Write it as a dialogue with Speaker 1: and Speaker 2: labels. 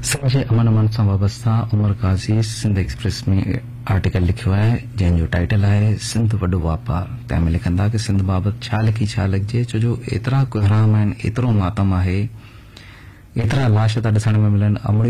Speaker 1: संजय अमन अमन सां वाबस्ता उमर काज़ी सिंध एक्सप्रेस में आर्टिकल लिखियो आहे जंहिंजो टाइटल आहे सिंध वॾो वापार। तंहिंमें लिखंदा कि सिंध बाबति छा लिखी छा लिखजे, छो जो एतिरा कोहराम आहिनि, एतिरो मातम आहे, एतिरा लाश था ॾिसण में मिलनि, अमड़ियूं